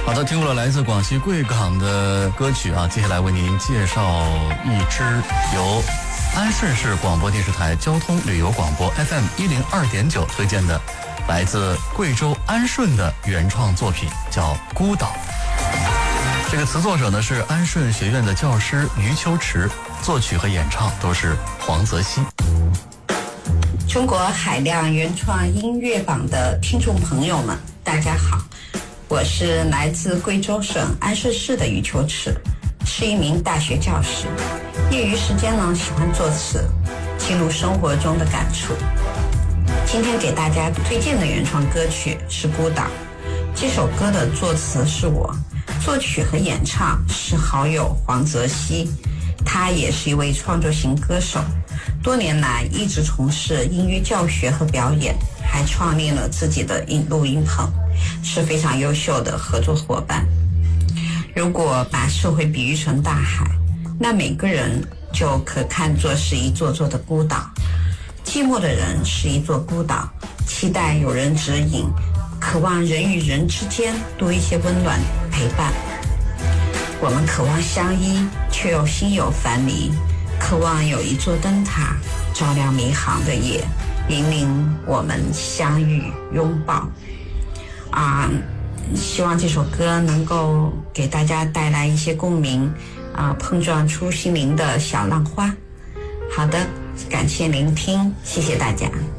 好的，听过了来自广西贵港的歌曲啊，接下来为您介绍一支由安顺市广播电视台交通旅游广播 FM102.9 推荐的，来自贵州安顺的原创作品，叫《孤岛》。这个词作者呢是安顺学院的教师余秋池，作曲和演唱都是黄泽熙。 中国海量原创音乐榜的听众朋友们，大家好，我是来自贵州省安顺市的余秋池，是一名大学教师。业余时间呢，喜欢作词，记录生活中的感触。今天给大家推荐的原创歌曲是《孤岛》，这首歌的作词是我，作曲和演唱是好友黄泽熙，他也是一位创作型歌手，多年来一直从事音乐教学和表演，还创立了自己的录音棚，是非常优秀的合作伙伴。如果把社会比喻成大海，那每个人就可看作是一座座的孤岛。寂寞的人是一座孤岛，期待有人指引，渴望人与人之间多一些温暖陪伴。我们渴望相依，却又心有樊篱，渴望有一座灯塔照亮迷航的夜，引领我们相遇拥抱。希望这首歌能够给大家带来一些共鸣，碰撞出心灵的小浪花。好的，感谢聆听，谢谢大家。